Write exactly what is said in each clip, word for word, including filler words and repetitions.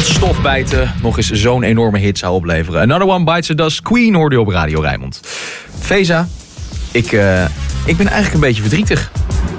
tot stofbijten nog eens zo'n enorme hit zou opleveren. Another One Bites the Dust, Queen hoorde je op Radio Rijnmond. Feza, ik, uh, ik ben eigenlijk een beetje verdrietig.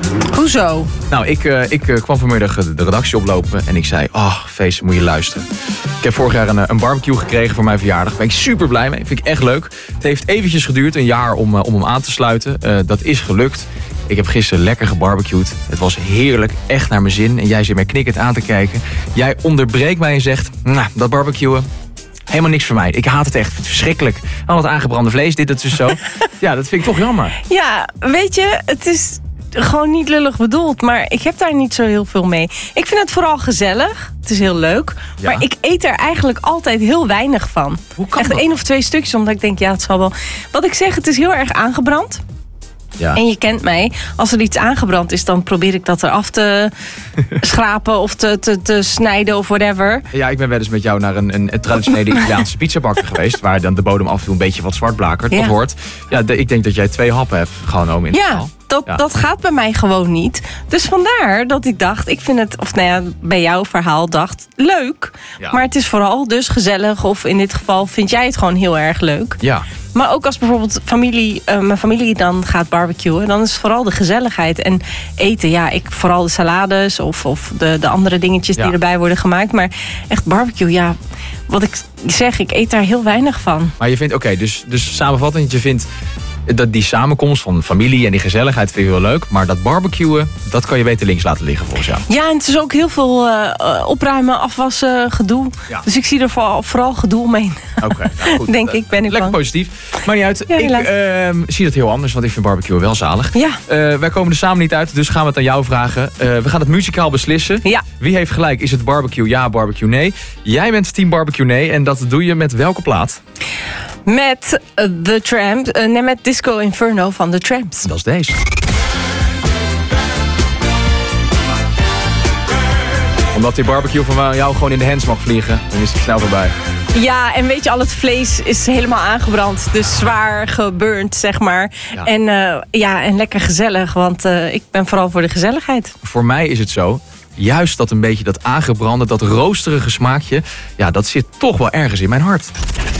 Hoezo? Nou, ik, uh, ik uh, kwam vanmiddag de redactie oplopen en ik zei... Oh, Feza, moet je luisteren. Ik heb vorig jaar een, een barbecue gekregen voor mijn verjaardag. Daar ben ik super blij mee. Vind ik echt leuk. Het heeft eventjes geduurd, een jaar, om, uh, om hem aan te sluiten. Uh, dat is gelukt. Ik heb gisteren lekker gebarbecued. Het was heerlijk, echt naar mijn zin. En jij zit mij knikkend aan te kijken. Jij onderbreekt mij en zegt... Nou, dat barbecuen... Helemaal niks voor mij. Ik haat het echt. Ik vind het verschrikkelijk. Al dat aangebrande vlees, dit, dat is zo. Ja, dat vind ik toch jammer. Ja, weet je, het is gewoon niet lullig bedoeld. Maar ik heb daar niet zo heel veel mee. Ik vind het vooral gezellig. Het is heel leuk. Ja. Maar ik eet er eigenlijk altijd heel weinig van. Hoe kan echt dat? één of twee stukjes, omdat ik denk, ja, het zal wel. Wat ik zeg, het is heel erg aangebrand. Ja. En je kent mij. Als er iets aangebrand is, dan probeer ik dat eraf te schrapen of te, te, te snijden of whatever. Ja, ik ben wel eens met jou naar een, een, een traditionele Italiaanse pizzabakker geweest. Waar dan de bodem af en toe een beetje wat zwart blakert. Ja. Dat hoort. Ja, de, ik denk dat jij twee happen hebt genomen in het ja. geval. Dat, ja. dat gaat bij mij gewoon niet. Dus vandaar dat ik dacht, ik vind het, of nou ja, bij jouw verhaal dacht, leuk. Ja. Maar het is vooral dus gezellig. Of in dit geval vind jij het gewoon heel erg leuk. Ja. Maar ook als bijvoorbeeld familie, uh, mijn familie dan gaat barbecuen, dan is het vooral de gezelligheid. En eten, ja, ik vooral de salades of, of de, de andere dingetjes ja. die erbij worden gemaakt. Maar echt barbecue, ja, wat ik zeg, ik eet daar heel weinig van. Maar je vindt, oké, okay, dus, dus samenvattend, je vindt dat die samenkomst van familie en die gezelligheid vind je heel leuk. Maar dat barbecuen, dat kan je beter links laten liggen volgens jou. Ja, en het is ook heel veel uh, opruimen, afwassen, gedoe. Ja. Dus ik zie er vooral, vooral gedoe omheen. Oké, okay, nou goed. Denk uh, ik, ben ik lekker bang. Positief. Maar niet uit. Ja, ik uh, zie dat heel anders, want ik vind barbecuen wel zalig. Ja. Uh, wij komen er samen niet uit, dus gaan we het aan jou vragen. Uh, we gaan het muzikaal beslissen. Ja. Wie heeft gelijk? Is het barbecue ja, barbecue nee? Jij bent team barbecue nee en dat doe je met welke plaat? Met uh, The Tramps, uh, nee, met Disco Inferno van The Tramps. Dat is deze. Omdat die barbecue van jou gewoon in de hands mag vliegen, dan is het snel voorbij. Ja, en weet je, al het vlees is helemaal aangebrand. Dus zwaar geburnt, zeg maar. Ja. En, uh, ja, en lekker gezellig, want uh, ik ben vooral voor de gezelligheid. Voor mij is het zo, juist dat een beetje dat aangebrande, dat roosterige smaakje, ja, dat zit toch wel ergens in mijn hart.